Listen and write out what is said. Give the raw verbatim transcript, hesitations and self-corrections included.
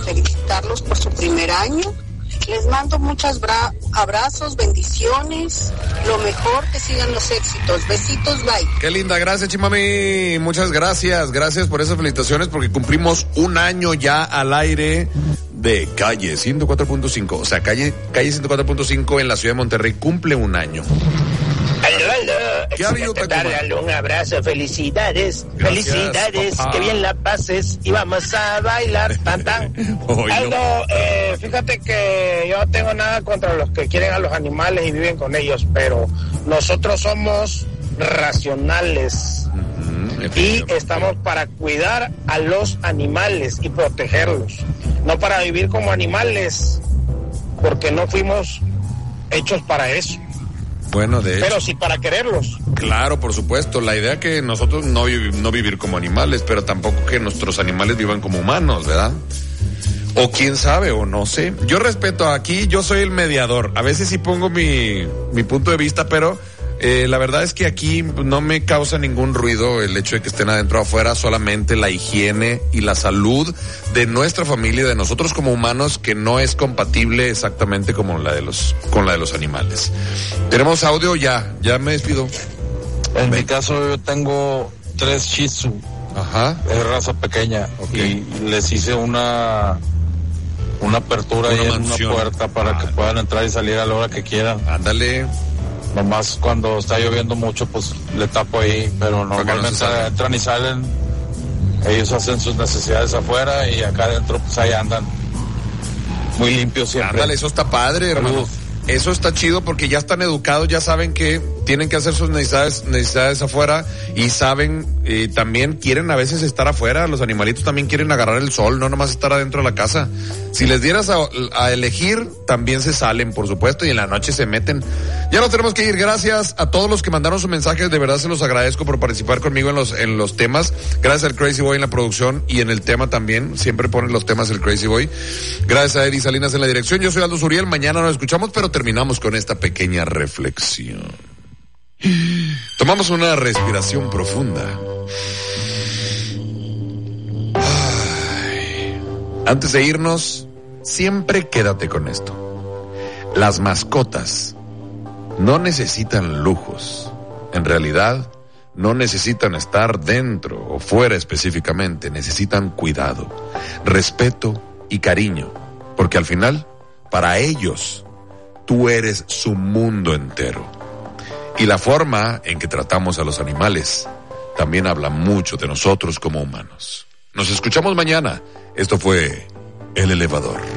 felicitarlos por su primer año. Les mando muchos bra- abrazos, bendiciones, lo mejor, que sigan los éxitos. Besitos, bye. Qué linda, gracias, Chimami. Muchas gracias, gracias por esas felicitaciones, porque cumplimos un año ya al aire de Calle ciento cuatro punto cinco. O sea, Calle, Calle ciento cuatro punto cinco en la ciudad de Monterrey cumple un año. Aló, aló. ¿Qué ha habido, Dale un abrazo, felicidades, Gracias, felicidades, papá. que bien la pases y vamos a bailar, tan tan. Aldo, eh, fíjate que yo no tengo nada contra los que quieren a los animales y viven con ellos, pero nosotros somos racionales Uh-huh, y estamos para cuidar a los animales y protegerlos, no para vivir como animales, porque no fuimos hechos para eso. Bueno, de hecho. Pero sí para quererlos. Claro, por supuesto. La idea que nosotros no, vivi- no vivir como animales, pero tampoco que nuestros animales vivan como humanos, ¿verdad? O quién sabe, o no sé. Yo respeto, aquí yo soy el mediador. A veces sí pongo mi, mi punto de vista, pero eh, la verdad es que aquí no me causa ningún ruido el hecho de que estén adentro o afuera, solamente la higiene y la salud de nuestra familia, de nosotros como humanos, que no es compatible exactamente como la de los, con la de los animales. Tenemos audio, ya, ya me despido. En mi caso yo tengo tres Shih Tzu. Ajá. Es raza pequeña. Okay. Y les hice una una apertura Una ahí en mansión. una puerta para Ah. que puedan entrar y salir a la hora que quieran. Ándale. Nomás cuando está lloviendo mucho, pues le tapo ahí, pero Para que no normalmente se salgan. entran y salen. Ellos hacen sus necesidades afuera y acá adentro pues ahí andan. Muy limpios siempre. Ándale, eso está padre, hermano. Salud. Eso está chido porque ya están educados, ya saben que tienen que hacer sus necesidades, necesidades afuera y saben, eh, también quieren a veces estar afuera. Los animalitos también quieren agarrar el sol, no nomás estar adentro de la casa. Si les dieras a, a elegir, también se salen, por supuesto, y en la noche se meten. Ya nos tenemos que ir. Gracias a todos los que mandaron sus mensajes. De verdad se los agradezco por participar conmigo en los, en los temas. Gracias al Crazy Boy en la producción y en el tema también. Siempre ponen los temas el Crazy Boy. Gracias a Eddie Salinas en la dirección. Yo soy Aldo Zuriel. Mañana nos escuchamos, pero terminamos con esta pequeña reflexión. Tomamos una respiración profunda. Ay. Antes de irnos, siempre quédate con esto. Las mascotas no necesitan lujos. En realidad, no necesitan estar dentro o fuera específicamente. Necesitan cuidado, respeto y cariño. Porque al final, para ellos, tú eres su mundo entero. Y la forma en que tratamos a los animales también habla mucho de nosotros como humanos. Nos escuchamos mañana. Esto fue El Elevador.